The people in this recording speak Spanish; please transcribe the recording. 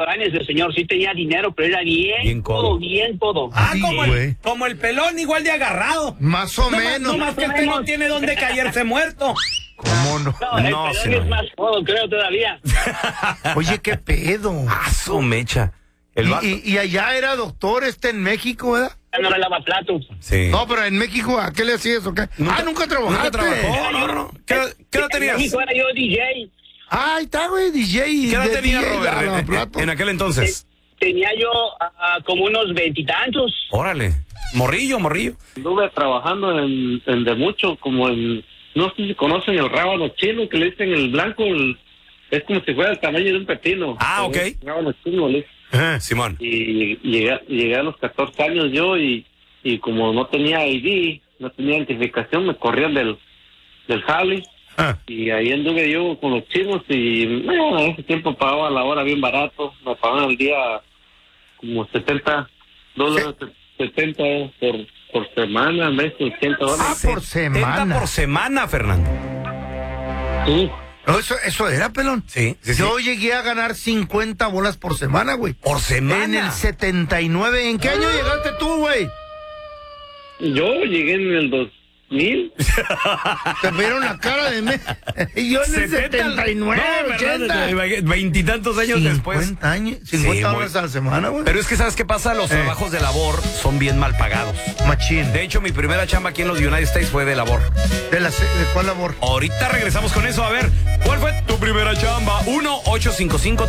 laganes, el señor sí tenía dinero, pero era bien codo. Sí, como el pelón, igual de agarrado. Más o menos. No más que este no tiene donde caerse muerto. ¿Cómo no? No, el pelón es más codo, creo, todavía. Oye, qué pedo. Su mecha. Y allá era doctor en México, ¿verdad? Ya no era lavaplatos. Sí. No, pero en México, ¿a qué le hacías o qué? Nunca trabajaste. Nunca trabajó, no. ¿Qué edad tenías? En México era yo DJ. Ahí está, güey, DJ. ¿Qué edad tenías, DJ, Robert, lavaplatos. en aquel entonces? Tenía yo como unos 20 y tantos. Órale. Morrillo. Estuve trabajando en de mucho, como en, no sé si conocen el rábano chino, que le dicen el blanco, es como si fuera el tamaño de un pepino. Ok. El rábano chino, le dicen. Simón. Y llegué a los 14 años yo y como no tenía ID, no tenía identificación, me corrían del jale. Y ahí anduve yo con los chinos y en ese tiempo pagaba la hora bien barato, me pagaban al día como $70, 70 por semana, mes, $80. Por semana. 70 por semana, Fernando. Sí. Eso era, pelón. Sí. Yo llegué a ganar 50 bolas por semana, güey. ¿Por semana? En el 79. ¿En qué año llegaste tú, güey? Yo llegué en el 2000. Te vieron la cara de mí. Yo en el 79, 80. Veintitantos años después. 50 años, 50 horas a la semana, güey. Pero es que, ¿sabes qué pasa? Los trabajos de labor son bien mal pagados. Machín. De hecho, mi primera chamba aquí en los United States fue de labor. ¿De cuál labor? Ahorita regresamos con eso. A ver, ¿cuál fue tu primera chamba? 1-855